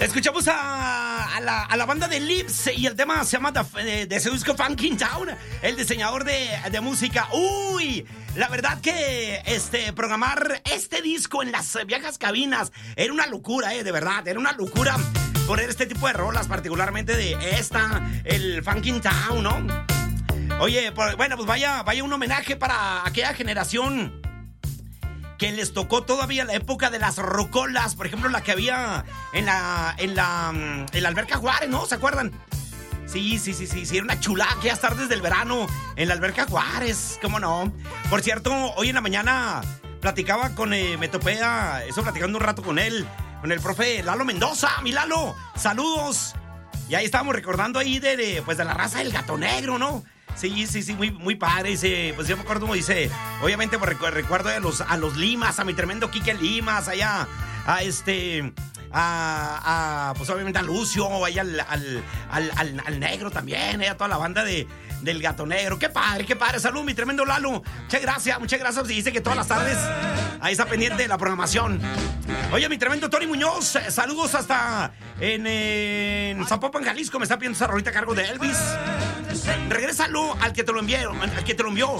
Escuchamos a la banda de Lips y el tema se llama de su disco Funkin' Town, el diseñador de música. Uy, la verdad que programar este disco en las viejas cabinas era una locura, de verdad, era una locura poner este tipo de rolas, particularmente de el Funkin' Town, ¿no? Oye, bueno, pues vaya un homenaje para aquella generación que les tocó todavía la época de las rocolas, por ejemplo, la que había en la Alberca Juárez, ¿no? ¿Se acuerdan? Sí, era una chulada aquellas tardes del verano en la Alberca Juárez, ¿cómo no? Por cierto, hoy en la mañana platicaba me topé platicando un rato con él, con el profe Lalo Mendoza. Mi Lalo, saludos. Y ahí estábamos recordando ahí de la raza del Gato Negro, ¿no? Sí, muy padre. Dice, pues yo me acuerdo como dice, obviamente pues, recuerdo a los Limas, a mi tremendo Quique Limas, allá, pues obviamente a Lucio, allá al Negro también, a toda la banda del Gato Negro. Qué padre. Salud, mi tremendo Lalo. Muchas gracias. Y dice que todas las tardes ahí está pendiente de la programación. Oye, mi tremendo Tony Muñoz, saludos hasta en Zapopan, Jalisco. Me está pidiendo esa rolita a cargo de Elvis. Regrésalo al que te lo envió.